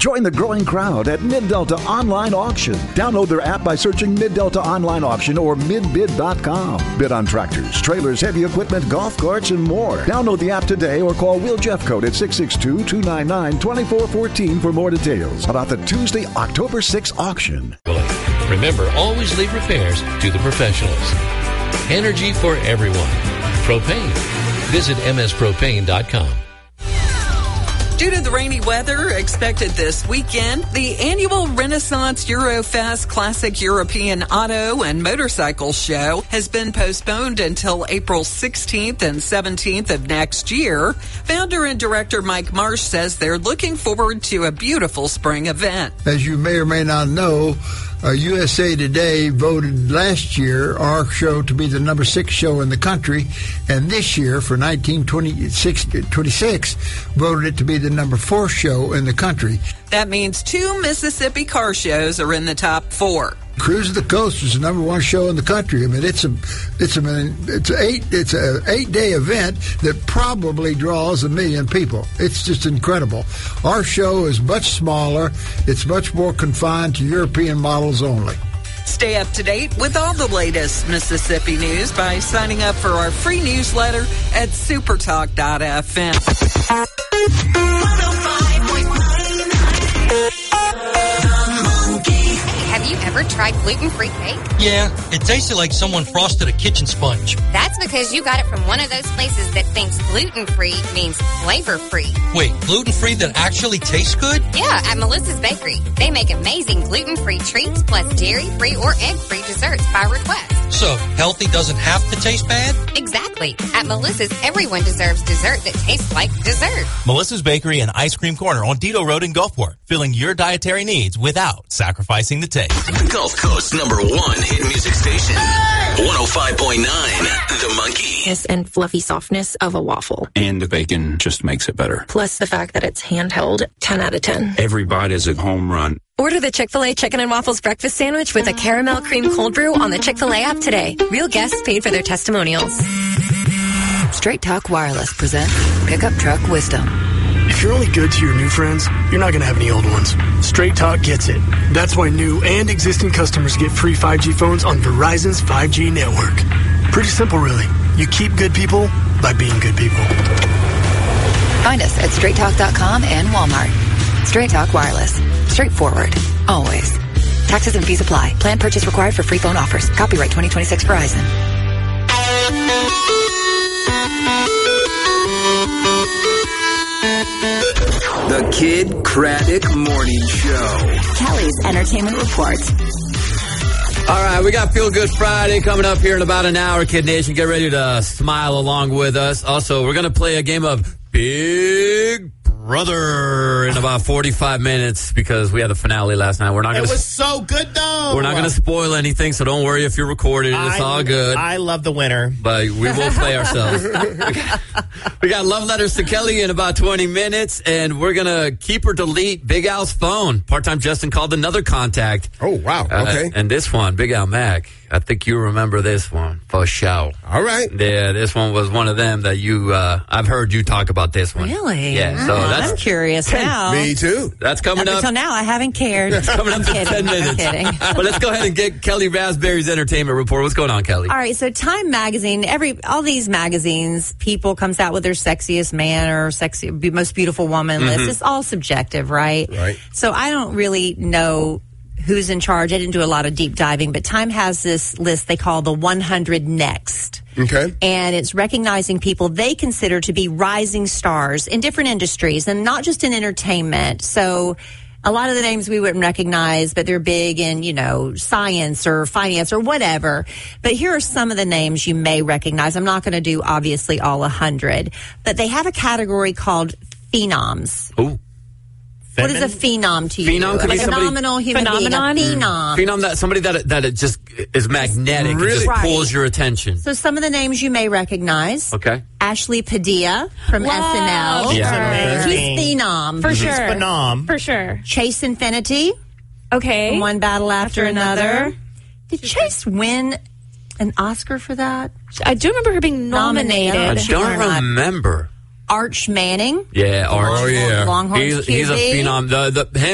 Join the growing crowd at Mid-Delta Online Auction. Download their app by searching Mid-Delta Online Auction or midbid.com. Bid on tractors, trailers, heavy equipment, golf carts, and more. Download the app today or call Will Jeffcoat at 662-299-2414 for more details about the Tuesday, October 6th auction. Remember, always leave repairs to the professionals. Energy for everyone. Propane. Visit mspropane.com. Due to the rainy weather expected this weekend, the annual Renaissance Eurofest Classic European Auto and Motorcycle Show has been postponed until April 16th and 17th of next year. Founder and director Mike Marsh says they're looking forward to a beautiful spring event. As you may or may not know, USA Today voted last year our show to be the number 6 show in the country, and this year, for 1926, voted it to be the number 4 show in the country. That means 2 Mississippi car shows are in the top 4. Cruise of the Coast was the number 1 show in the country. I mean, it's an 8-day event that probably draws 1 million people. It's just incredible. Our show is much smaller. It's much more confined to European models only. Stay up to date with all the latest Mississippi news by signing up for our free newsletter at supertalk.fm. Have you ever tried gluten-free cake? Yeah, it tasted like someone frosted a kitchen sponge. That's because you got it from one of those places that thinks gluten-free means flavor-free. Wait, gluten-free that actually tastes good? Yeah, at Melissa's Bakery. They make amazing gluten-free treats plus dairy-free or egg-free desserts by request. So, healthy doesn't have to taste bad? Exactly. At Melissa's, everyone deserves dessert that tastes like dessert. Melissa's Bakery and Ice Cream Corner on Dido Road in Gulfport, filling your dietary needs without sacrificing the taste. The Gulf Coast's #1 hit music station. 105.9 The Monkey. And fluffy softness of a waffle. And the bacon just makes it better. Plus the fact that it's handheld, 10 out of 10. Every bite is a home run. Order the Chick-fil-A Chicken and Waffles breakfast sandwich with a caramel cream cold brew on the Chick-fil-A app today. Real guests paid for their testimonials. Straight Talk Wireless presents Pickup Truck Wisdom. If you're only good to your new friends, you're not going to have any old ones. Straight Talk gets it. That's why new and existing customers get free 5G phones on Verizon's 5G network. Pretty simple, really. You keep good people by being good people. Find us at straighttalk.com and Walmart. Straight Talk Wireless. Straightforward. Always. Taxes and fees apply. Plan purchase required for free phone offers. Copyright 2026 Verizon. The Kid Craddock Morning Show. Kelly's Entertainment Report. All right, we got Feel Good Friday coming up here in about an hour, Kid Nation. Get ready to smile along with us. Also, we're going to play a game of Big Brother in about 45 minutes because we had the finale last night. It was so good, though. We're not going to spoil anything, so don't worry if you're recorded. It's all good. I love the winner. But we will play ourselves. We got love letters to Kelly in about 20 minutes, and we're going to keep or delete Big Al's phone. Part-time Justin called another contact. Oh, wow. Okay. And this one, Big Al Mac, I think you remember this one for sure. All right. Yeah, this one was one of them that you, I've heard you talk about this one. Really? Yeah. So that's I'm curious now. Me too. That's coming up. Until now, I haven't cared. That's coming up in 10 minutes. I'm kidding. But let's go ahead and get Kelly Raspberry's Entertainment Report. What's going on, Kelly? All right, so Time Magazine, all these magazines, People comes out with their sexiest man or most beautiful woman list. It's all subjective, right? Right. So I don't really know who's in charge. I didn't do a lot of deep diving, but Time has this list they call the 100 Next. Okay. And it's recognizing people they consider to be rising stars in different industries and not just in entertainment. So a lot of the names we wouldn't recognize, but they're big in, science or finance or whatever. But here are some of the names you may recognize. I'm not going to do, obviously, all 100. But they have a category called phenoms. Ooh. What is a phenom to you? Phenom could be somebody. Phenomenal human Phenomenon? being. A phenom. Phenom, somebody that it just is magnetic. Really? It just pulls your attention. So some of the names you may recognize. Okay. Ashley Padilla from SNL. Yeah. He's phenom. For sure. Phenom. For sure. Chase Infinity. Okay. From One Battle After Another. Did Chase win an Oscar for that? I do remember her being nominated. I don't remember. Arch Manning. Yeah, Arch. Oh, yeah. Longhorns He's a QB. phenom. Him